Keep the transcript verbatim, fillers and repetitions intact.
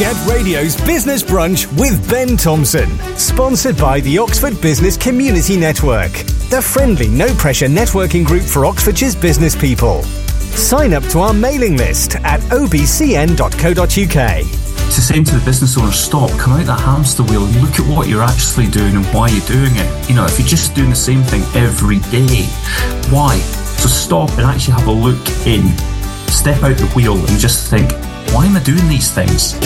Get Radio's Business Brunch with Ben Thompson. Sponsored by the Oxford Business Community Network, the friendly, no-pressure networking group for Oxfordshire's business people. Sign up to our mailing list at o b c n dot co dot u k. To saying to the business owner, stop, come out that hamster wheel and look at what you're actually doing and why you're doing it. You know, if you're just doing the same thing every day, why? So stop and actually have a look in. Step out the wheel and just think, why am I doing these things?